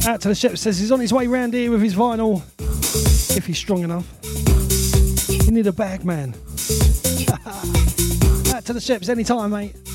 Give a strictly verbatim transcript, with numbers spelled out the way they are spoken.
Out to the Shep, says he's on his way round here with his vinyl. If he's strong enough. You need a bag, man. Out to the Sheps anytime, mate.